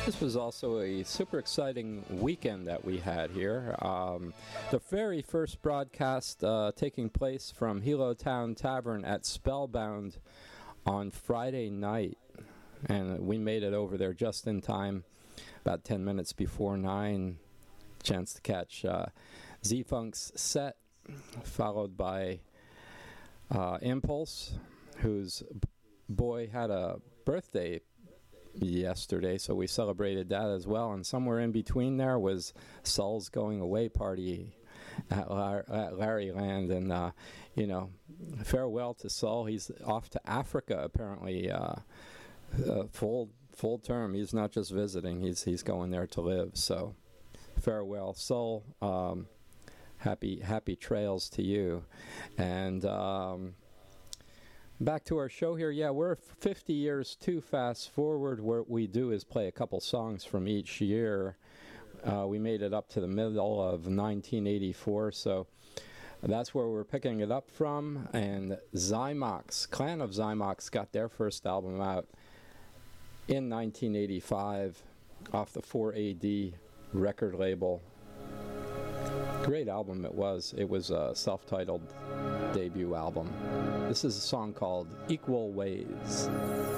This was also a super exciting weekend that we had here. The very first broadcast taking place from Hilo Town Tavern at Spellbound on Friday night. And we made it over there just in time, about 10 minutes before 9. Chance to catch Z-Funk's set, followed by Impulse, whose boy had a birthday yesterday, so we celebrated that as well. And somewhere in between there was Sol's going away party at Larryland, and farewell to Sol. He's off to Africa apparently, full term. He's not just visiting; he's going there to live. So farewell, Sol. Happy trails to you, and. Back to our show here. Yeah, we're 50 years too fast forward. What we do is play a couple songs from each year. We made it up to the middle of 1984, so that's where we're picking it up from. And Zymox, Clan of Zymox, got their first album out in 1985 off the 4AD record label. Great album it was. It was a self-titled debut album. This is a song called Equal Ways.